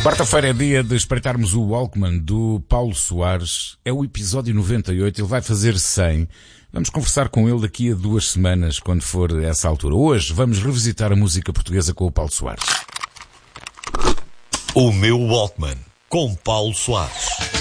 Quarta-feira é dia de espreitarmos o Walkman do Paulo Soares. É o episódio 98, ele vai fazer 100. Vamos conversar com ele daqui a 2 semanas, quando for essa altura. Hoje vamos revisitar a música portuguesa com o Paulo Soares. O meu Walkman, com Paulo Soares.